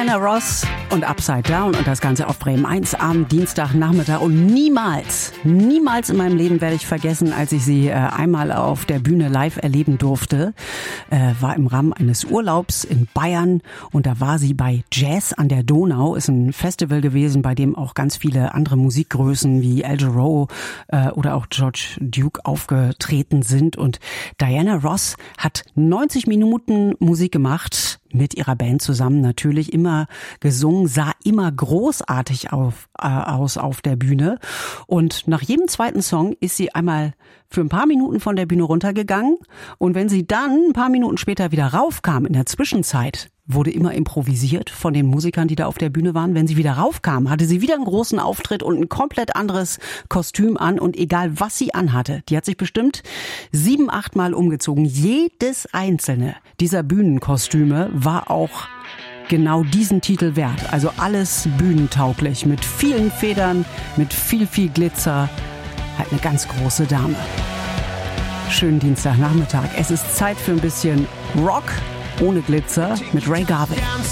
Diana Ross und Upside Down und das Ganze auf Bremen 1 am Dienstagnachmittag. Und niemals in meinem Leben werde ich vergessen, als ich sie einmal auf der Bühne live erleben durfte. War im Rahmen eines Urlaubs in Bayern und da war sie bei Jazz an der Donau. Ist ein Festival gewesen, bei dem auch ganz viele andere Musikgrößen wie Al Jarreau oder auch George Duke aufgetreten sind. Und Diana Ross hat 90 Minuten Musik gemacht, mit ihrer Band zusammen natürlich, immer gesungen, sah immer großartig aus auf der Bühne. Und nach jedem zweiten Song ist sie einmal für ein paar Minuten von der Bühne runtergegangen. Und wenn sie dann ein paar Minuten später wieder raufkam, in der Zwischenzeit, wurde immer improvisiert von den Musikern, die da auf der Bühne waren. Wenn sie wieder raufkam, hatte sie wieder einen großen Auftritt und ein komplett anderes Kostüm an. Und egal, was sie anhatte, die hat sich bestimmt 7-8 Mal umgezogen. Jedes einzelne dieser Bühnenkostüme war auch genau diesen Titel wert. Also alles bühnentauglich, mit vielen Federn, mit viel Glitzer. Halt eine ganz große Dame. Schönen Dienstagnachmittag. Es ist Zeit für ein bisschen Rock ohne Glitzer mit Ray Garvey.